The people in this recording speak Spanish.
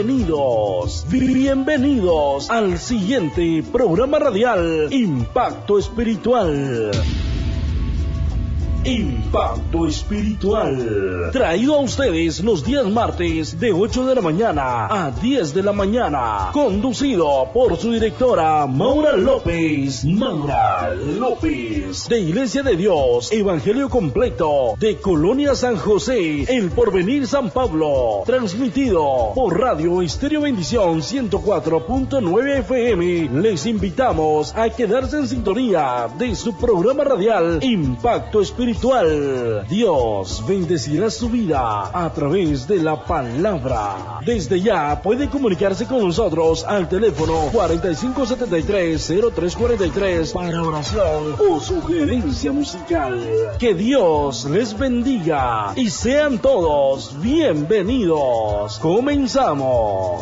Bienvenidos al siguiente programa radial Impacto Espiritual. Impacto Espiritual, traído a ustedes los días martes de 8 de la mañana a 10 de la mañana, conducido por su directora Maura López, de Iglesia de Dios, Evangelio Completo, de Colonia San José, El Porvenir San Pablo, transmitido por Radio Estéreo Bendición 104.9 FM. Les invitamos a quedarse en sintonía de su programa radial Impacto Espiritual. Dios bendecirá su vida a través de la palabra. Desde ya puede comunicarse con nosotros al teléfono 4573-0343 para oración o sugerencia musical. Que Dios les bendiga y sean todos bienvenidos. Comenzamos.